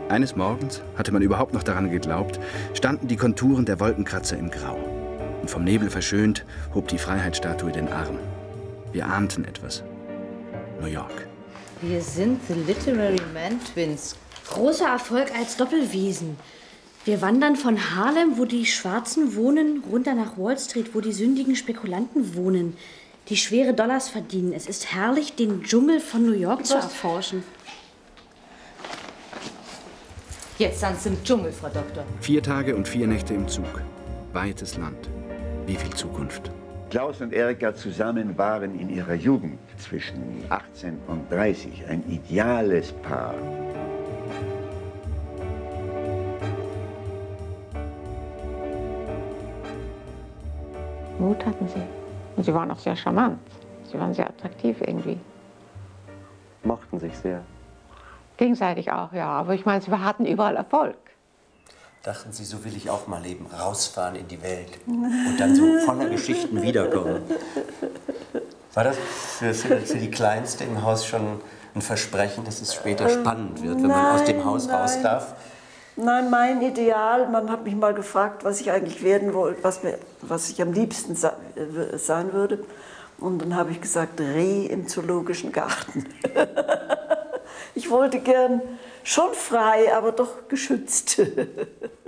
Eines Morgens, hatte man überhaupt noch daran geglaubt, standen die Konturen der Wolkenkratzer im Grau. Und vom Nebel verschönt, hob die Freiheitsstatue den Arm. Wir ahnten etwas. New York. Wir sind The Literary Man Twins. Großer Erfolg als Doppelwesen. Wir wandern von Harlem, wo die Schwarzen wohnen, runter nach Wall Street, wo die sündigen Spekulanten wohnen, die schwere Dollars verdienen. Es ist herrlich, den Dschungel von New York zu erforschen. Jetzt ans im Dschungel, Frau Doktor. 4 Tage und 4 Nächte im Zug. Weites Land. Wie viel Zukunft. Klaus und Erika zusammen waren in ihrer Jugend zwischen 18 und 30 ein ideales Paar. Mut hatten sie. Und sie waren auch sehr charmant. Sie waren sehr attraktiv irgendwie. Mochten sich sehr. Gegenseitig auch, ja. Aber ich meine, sie hatten überall Erfolg. Dachten Sie, so will ich auch mal leben, rausfahren in die Welt und dann so voller Geschichten wiederkommen. War das für die Kleinste im Haus schon ein Versprechen, dass es später spannend wird, wenn man aus dem Haus raus darf? Nein, mein Ideal, man hat mich mal gefragt, was ich eigentlich werden wollte, was ich am liebsten sein würde. Und dann habe ich gesagt, Reh im Zoologischen Garten. Ich wollte gern schon frei, aber doch geschützt.